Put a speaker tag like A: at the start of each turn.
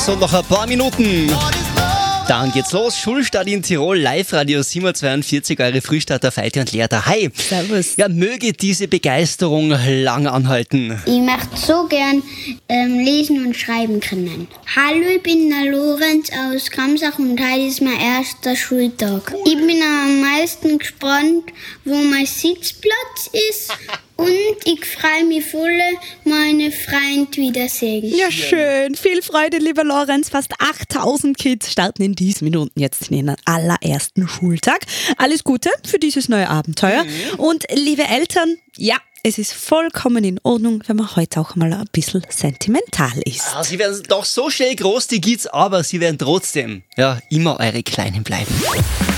A: und noch ein paar Minuten. Dann geht's los. Schulstart in Tirol, Live-Radio 742, eure Frühstarter Feiti und Lea da. Hi.
B: Servus.
A: Ja, möge diese Begeisterung lang anhalten.
C: Ich möchte so gern lesen und schreiben können. Hallo, ich bin der Lorenz aus Kramsach und heute ist mein erster Schultag. Ich bin am meisten gespannt, wo mein Sitzplatz ist. Und ich freue mich voll, meine Freunde wiedersehen.
B: Ja, schön. Viel Freude, lieber Lorenz. Fast 8000 Kids starten in diesen Minuten jetzt in ihren allerersten Schultag. Alles Gute für dieses neue Abenteuer. Und liebe Eltern, ja, es ist vollkommen in Ordnung, wenn man heute auch mal ein bisschen sentimental ist.
A: Ja, sie werden doch so schnell groß, die Kids, aber sie werden trotzdem immer eure Kleinen bleiben.